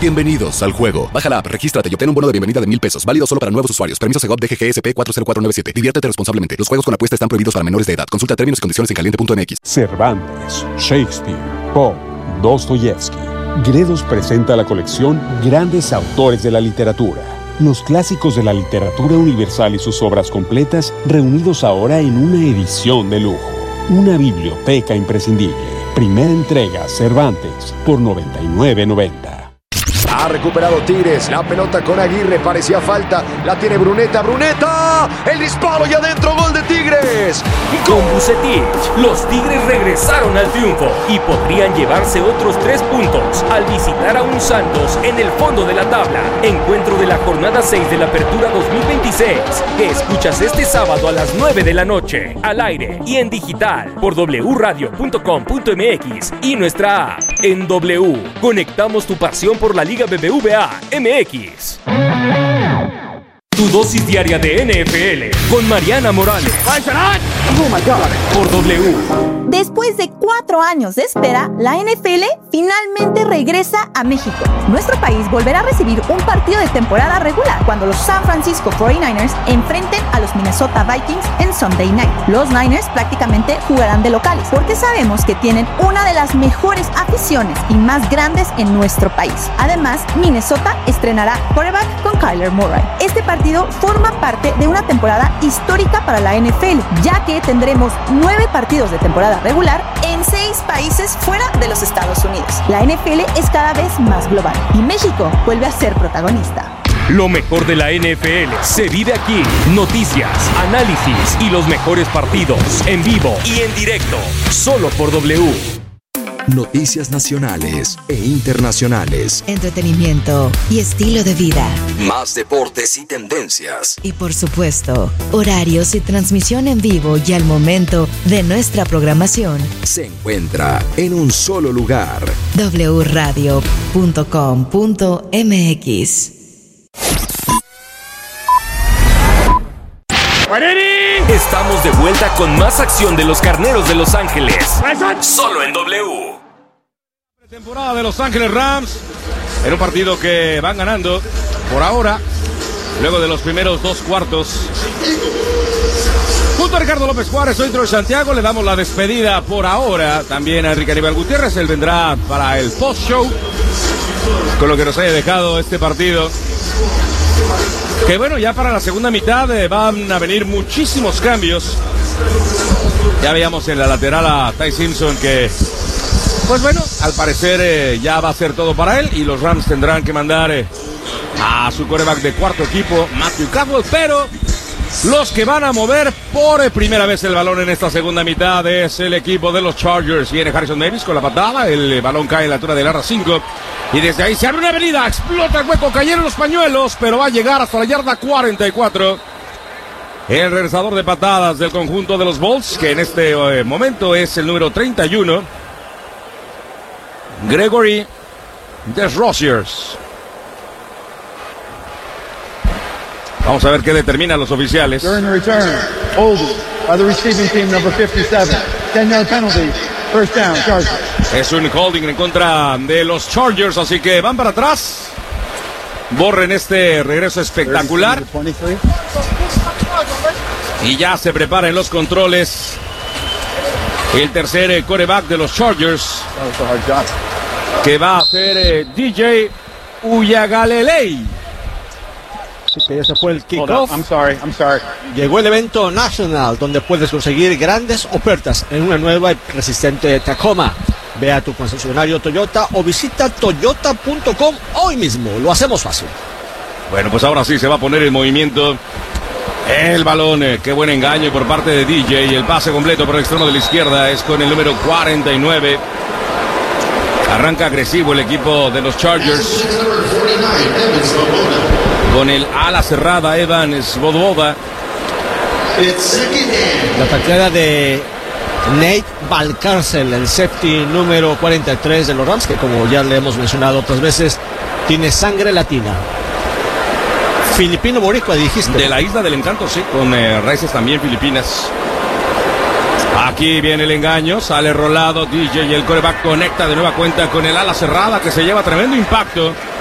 Bienvenidos al juego. Baja la app, regístrate y obtén un bono de bienvenida de $1,000. Válido solo para nuevos usuarios. Permiso Segov DGGSP 40497. Diviértete responsablemente. Los juegos con apuesta están prohibidos para menores de edad. Consulta términos y condiciones en caliente.mx. Cervantes, Shakespeare, Poe, Dostoyevsky. Gredos presenta la colección Grandes Autores de la Literatura. Los clásicos de la literatura universal y sus obras completas reunidos ahora en una edición de lujo. Una biblioteca imprescindible. Primera entrega Cervantes por $99.90. Ha recuperado Tigres, la pelota con Aguirre, parecía falta, la tiene Bruneta, el disparo y adentro, gol de Tigres. Con Vucetich, los Tigres regresaron al triunfo y podrían llevarse otros 3 puntos al visitar a un Santos en el fondo de la tabla. Encuentro de la jornada 6 de la Apertura 2026, que escuchas este sábado a las 9 de la noche, al aire y en digital por wradio.com.mx y nuestra app. En W, conectamos tu pasión por la Liga BBVA MX. Tu dosis diaria de NFL con Mariana Morales. Oh my God. Por W. Después de 4 años de espera, la NFL finalmente regresa a México. Nuestro país volverá a recibir un partido de temporada regular cuando los San Francisco 49ers enfrenten a los Minnesota Vikings en Sunday Night. Los Niners prácticamente jugarán de locales porque sabemos que tienen una de las mejores aficiones y más grandes en nuestro país. Además, Minnesota estrenará quarterback con Kyler Murray. Este partido forma parte de una temporada histórica para la NFL, ya que tendremos 9 partidos de temporada regular en 6 países fuera de los Estados Unidos. La NFL es cada vez más global y México vuelve a ser protagonista. Lo mejor de la NFL se vive aquí. Noticias, análisis y los mejores partidos en vivo y en directo, solo por W. Noticias nacionales e internacionales. Entretenimiento y estilo de vida. Más deportes y tendencias. Y por supuesto, horarios y transmisión en vivo y al momento de nuestra programación. Se encuentra en un solo lugar. wradio.com.mx. Estamos de vuelta con más acción de los Carneros de Los Ángeles. Solo en W. Temporada de Los Ángeles Rams en un partido que van ganando por ahora, luego de los primeros 2 cuartos. Junto a Ricardo López Juárez, soy Troy Santiago. Le damos la despedida por ahora también a Enrique Aníbal Gutiérrez. Él vendrá para el post-show con lo que nos haya dejado este partido. Que bueno, ya para la segunda mitad van a venir muchísimos cambios. Ya veíamos en la lateral a Ty Simpson que, pues bueno, al parecer ya va a ser todo para él. Y los Rams tendrán que mandar a su quarterback de cuarto equipo, Matthew Caldwell. Pero los que van a mover por primera vez el balón en esta segunda mitad es el equipo de los Chargers. Viene Harrison Davis con la patada, el balón cae en la altura del arra 5 y desde ahí se abre una avenida, explota el hueco, cayeron los pañuelos, pero va a llegar hasta la yarda 44. El regresador de patadas del conjunto de los Bolts, que en este momento es el número 31, Gregory Desrosiers. Vamos a ver qué determinan los oficiales. During the return, holding by the receiving team, number 57. 10-yard penalty, first down, Chargers. Es un holding en contra de los Chargers, así que van para atrás. Borren este regreso espectacular. Y ya se prepara en los controles el tercer quarterback de los Chargers, que va a ser DJ Uyagalelei. Así que ese fue el kickoff. I'm sorry. Llegó el evento National, donde puedes conseguir grandes ofertas en una nueva y resistente Tacoma. Ve a tu concesionario Toyota o visita toyota.com hoy mismo. Lo hacemos fácil. Bueno, pues ahora sí se va a poner en movimiento el balón. Qué buen engaño por parte de DJ. Y el pase completo por el extremo de la izquierda es con el número 49. Arranca agresivo el equipo de los Chargers con el ala cerrada Evan Svoboda. La tacleada de Nate Valcárcel, el safety número 43 de los Rams, que como ya le hemos mencionado otras veces, tiene sangre latina. Filipino boricua, dijiste. De la Isla del Encanto, sí, con raíces también filipinas. Aquí viene el engaño, sale rolado DJ y el quarterback conecta de nueva cuenta con el ala cerrada que se lleva tremendo impacto.